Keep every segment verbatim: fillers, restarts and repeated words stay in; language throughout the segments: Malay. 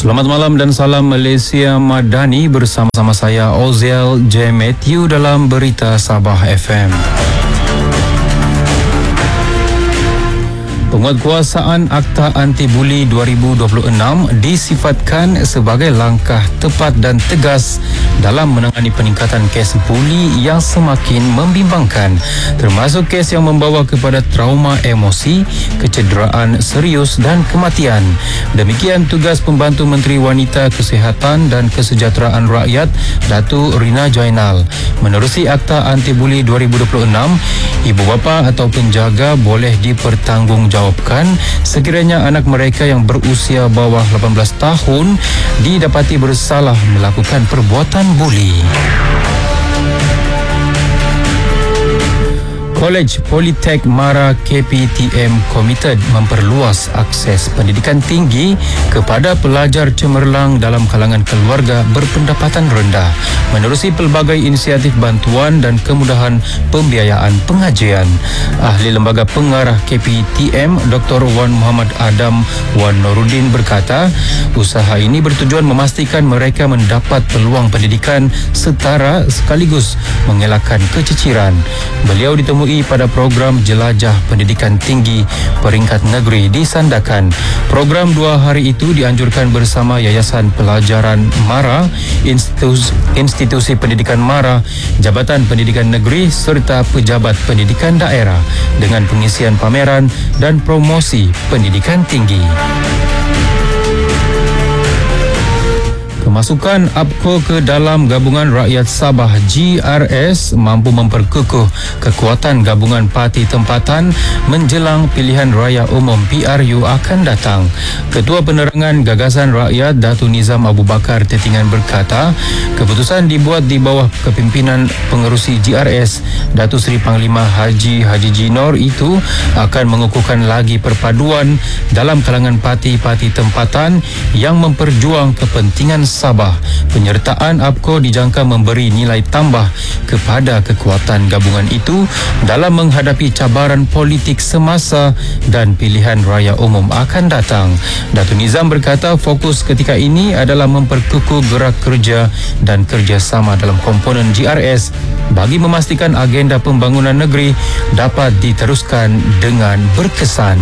Selamat malam dan salam Malaysia Madani, bersama-sama saya Oziel J. Matthew dalam Berita Sabah F M. Penguatkuasaan Akta Anti-Buli dua ribu dua puluh enam disifatkan sebagai langkah tepat dan tegas dalam menangani peningkatan kes buli yang semakin membimbangkan, termasuk kes yang membawa kepada trauma emosi, kecederaan serius dan kematian. Demikian tugas Pembantu Menteri Wanita, Kesihatan dan Kesejahteraan Rakyat, Datuk Rina Jainal. Menerusi Akta Anti-Buli dua ribu dua puluh enam, ibu bapa atau penjaga boleh dipertanggungjawabkan sekiranya anak mereka yang berusia bawah lapan belas tahun didapati bersalah melakukan perbuatan buli. Kolej Politek Mara K P T M komited memperluas akses pendidikan tinggi kepada pelajar cemerlang dalam kalangan keluarga berpendapatan rendah menerusi pelbagai inisiatif bantuan dan kemudahan pembiayaan pengajian. Ahli Lembaga Pengarah K P T M Doktor Wan Muhammad Adam Wan Noruddin berkata, usaha ini bertujuan memastikan mereka mendapat peluang pendidikan setara sekaligus mengelakkan keciciran. Beliau ditemui pada program Jelajah Pendidikan Tinggi peringkat negeri di Sandakan. Program dua hari itu dianjurkan bersama Yayasan Pelajaran Mara, Institusi, Institusi Pendidikan Mara, Jabatan Pendidikan Negeri serta pejabat pendidikan daerah dengan pengisian pameran dan promosi pendidikan tinggi. Kemasukan A P C O ke dalam Gabungan Rakyat Sabah G R S mampu memperkukuh kekuatan gabungan parti tempatan menjelang pilihan raya umum P R U akan datang. Ketua Penerangan Gagasan Rakyat Datuk Nizam Abu Bakar Tetingan berkata, keputusan dibuat di bawah kepimpinan pengerusi G R S Datuk Seri Panglima Haji Haji Jinor itu akan mengukuhkan lagi perpaduan dalam kalangan parti-parti tempatan yang memperjuang kepentingan Sabah. Penyertaan A P C O dijangka memberi nilai tambah kepada kekuatan gabungan itu dalam menghadapi cabaran politik semasa dan pilihan raya umum akan datang. Datuk Nizam berkata fokus ketika ini adalah memperkukuh gerak kerja dan kerjasama dalam komponen G R S bagi memastikan agenda pembangunan negeri dapat diteruskan dengan berkesan.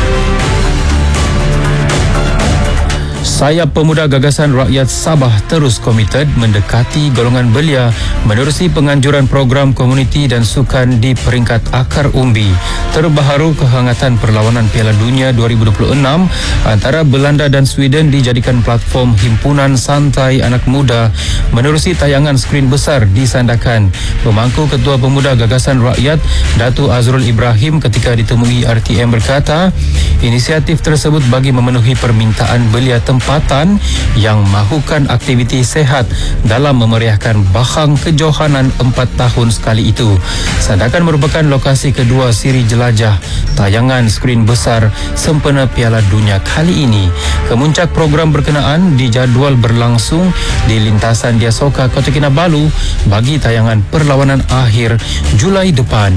Sayap Pemuda Gagasan Rakyat Sabah terus komited mendekati golongan belia menerusi penganjuran program komuniti dan sukan di peringkat akar umbi. Terbaharu kehangatan perlawanan Piala Dunia dua ribu dua puluh enam antara Belanda dan Sweden dijadikan platform himpunan santai anak muda menerusi tayangan skrin besar di Sandakan. Pemangku Ketua Pemuda Gagasan Rakyat Datuk Azrul Ibrahim ketika ditemui R T M berkata, inisiatif tersebut bagi memenuhi permintaan belia tempatan yang mahukan aktiviti sehat dalam memeriahkan bahang kejohanan empat tahun sekali itu. Sandakan merupakan lokasi kedua siri jelajah tayangan skrin besar sempena Piala Dunia kali ini. Kemuncak program berkenaan dijadual berlangsung di lintasan Diasoka Kota Kinabalu bagi tayangan perlawanan akhir Julai depan.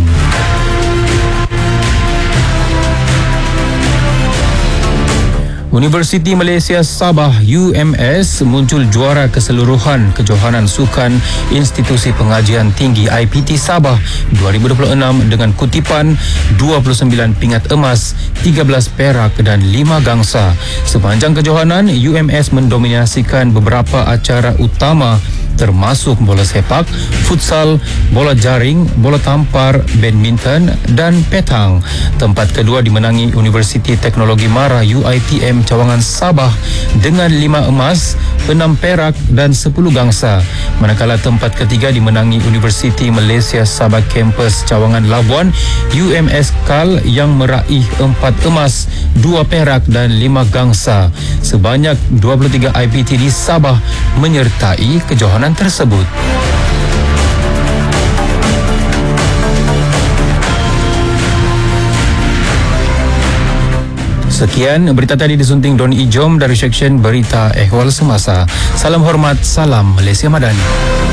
Universiti Malaysia Sabah U M S muncul juara keseluruhan kejohanan sukan Institusi Pengajian Tinggi I P T Sabah dua ribu dua puluh enam dengan kutipan dua puluh sembilan pingat emas, tiga belas perak dan lima gangsa. Sepanjang kejohanan, U M S mendominasikan beberapa acara utama termasuk bola sepak, futsal, bola jaring, bola tampar, badminton dan petang. Tempat kedua dimenangi Universiti Teknologi Mara U I T M Cawangan Sabah dengan lima emas, enam perak dan sepuluh gangsa. Manakala tempat ketiga dimenangi Universiti Malaysia Sabah Kampus Cawangan Labuan U M S Kal yang meraih empat emas, dua perak dan lima gangsa. Sebanyak dua puluh tiga I P T di Sabah menyertai kejohanan tersebut. Sekian berita tadi disunting Doni Ijom dari seksyen Berita Ehwal Semasa. Salam hormat, salam Malaysia Madani.